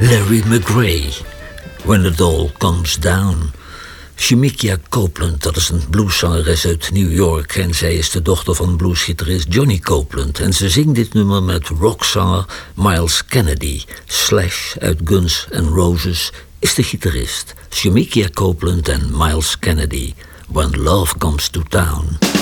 Larry McRae, When It All Comes Down. Shemekia Copeland, dat is een blueszangeres uit New York en zij is de dochter van bluesgitarist Johnny Copeland. En ze zingt dit nummer met rockzanger Miles Kennedy. Slash uit Guns N' Roses is de gitarist. Shemekia Copeland en Miles Kennedy, When Love Comes to Town.